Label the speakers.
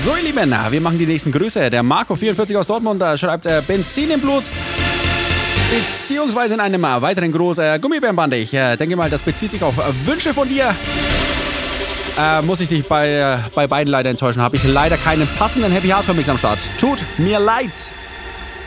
Speaker 1: So, ihr Lieben, wir machen die nächsten Grüße. Der Marco44 aus Dortmund schreibt Benzin im Blut. Beziehungsweise in einem weiteren Gruß Gummibärenbande. Ich denke mal, das bezieht sich auf Wünsche von dir. Muss ich dich bei beiden leider enttäuschen. Habe ich leider keinen passenden Happy Hardcore Mix am Start. Tut mir leid.